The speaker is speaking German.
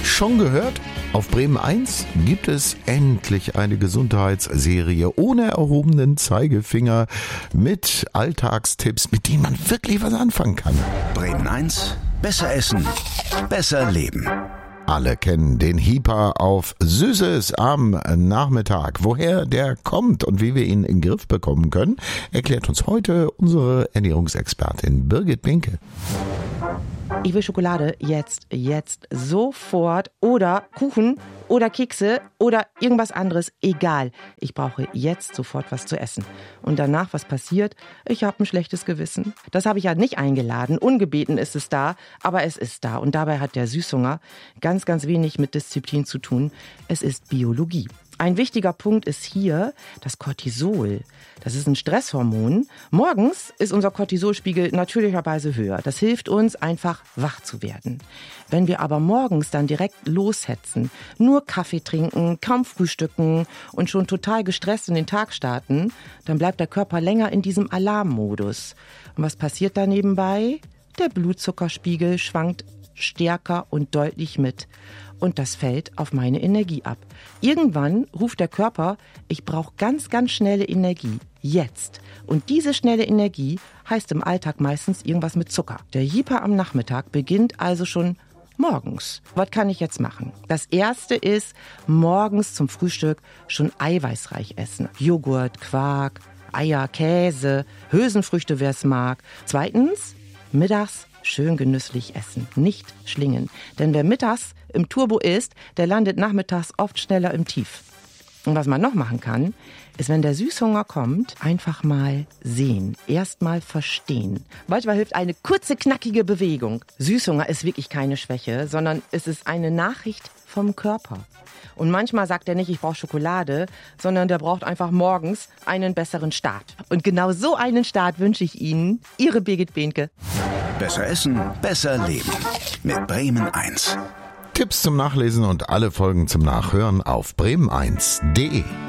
Schon gehört? Auf Bremen 1 gibt es endlich eine Gesundheitsserie ohne erhobenen Zeigefinger mit Alltagstipps, mit denen man wirklich was anfangen kann. Bremen 1, besser essen, besser leben. Alle kennen den Hyper auf Süßes am Nachmittag. Woher der kommt und wie wir ihn in den Griff bekommen können, erklärt uns heute unsere Ernährungsexpertin Birgit Binke. Ich will Schokolade jetzt, sofort oder Kuchen oder Kekse oder irgendwas anderes, egal. Ich brauche jetzt sofort was zu essen. Und danach, was passiert? Ich habe ein schlechtes Gewissen. Das habe ich ja nicht eingeladen, ungebeten ist es da, aber es ist da. Und dabei hat der Süßhunger ganz, ganz wenig mit Disziplin zu tun. Es ist Biologie. Ein wichtiger Punkt ist hier das Cortisol. Das ist ein Stresshormon. Morgens ist unser Cortisolspiegel natürlicherweise höher. Das hilft uns, einfach wach zu werden. Wenn wir aber morgens dann direkt loshetzen, nur Kaffee trinken, kaum frühstücken und schon total gestresst in den Tag starten, dann bleibt der Körper länger in diesem Alarmmodus. Und was passiert da nebenbei? Der Blutzuckerspiegel schwankt stärker und deutlich mit. Und das fällt auf meine Energie ab. Irgendwann ruft der Körper, ich brauche ganz, ganz schnelle Energie. Jetzt. Und diese schnelle Energie heißt im Alltag meistens irgendwas mit Zucker. Der Hyper am Nachmittag beginnt also schon morgens. Was kann ich jetzt machen? Das erste ist, morgens zum Frühstück schon eiweißreich essen. Joghurt, Quark, Eier, Käse, Hülsenfrüchte, wer es mag. Zweitens, mittags schön genüsslich essen, nicht schlingen. Denn wer mittags im Turbo isst, der landet nachmittags oft schneller im Tief. Und was man noch machen kann, ist, wenn der Süßhunger kommt, einfach mal sehen, erst mal verstehen. Manchmal hilft eine kurze, knackige Bewegung. Süßhunger ist wirklich keine Schwäche, sondern es ist eine Nachricht vom Körper. Und manchmal sagt er nicht, ich brauche Schokolade, sondern der braucht einfach morgens einen besseren Start. Und genau so einen Start wünsche ich Ihnen, Ihre Birgit Binke. Besser essen, besser leben. Mit Bremen 1. Tipps zum Nachlesen und alle Folgen zum Nachhören auf bremen1.de.